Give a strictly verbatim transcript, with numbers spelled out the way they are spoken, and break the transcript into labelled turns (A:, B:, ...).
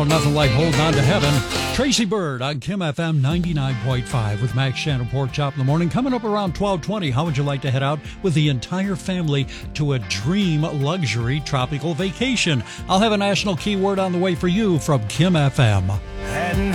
A: Nothing like holding on to heaven. Tracy Bird on Kim F M ninety-nine point five with Max Shannon Pork Chop in the morning. Coming up around twelve twenty, how would you like to head out with the entire family to a dream luxury tropical vacation? I'll have a national keyword on the way for you from Kim F M.